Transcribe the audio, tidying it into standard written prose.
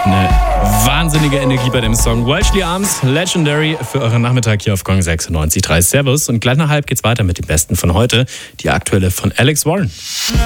Eine wahnsinnige Energie bei dem Song. Welshly Arms, Legendary für euren Nachmittag hier auf Gong 96.3. Servus. Und gleich nach halb geht's weiter mit dem Besten von heute. Die aktuelle von Alex Warren.